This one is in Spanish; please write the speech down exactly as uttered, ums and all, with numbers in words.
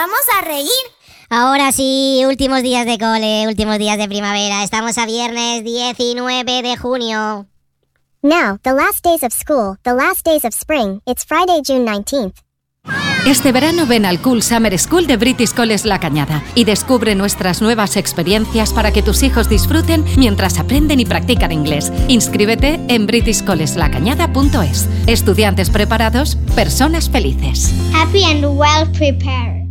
vamos a reír. Ahora sí, últimos días de cole, últimos días de primavera. Estamos a viernes diecinueve de junio. Now, the last days of school, the last days of spring. It's Friday, June nineteenth. Este verano ven al Cool Summer School de British College La Cañada y descubre nuestras nuevas experiencias para que tus hijos disfruten mientras aprenden y practican inglés. Inscríbete en british college la cañada punto es. Estudiantes preparados, personas felices. Happy and well prepared.